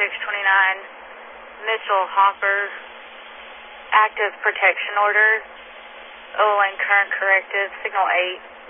Mitchell Hopper, active protection order, OLN current corrective, signal 8.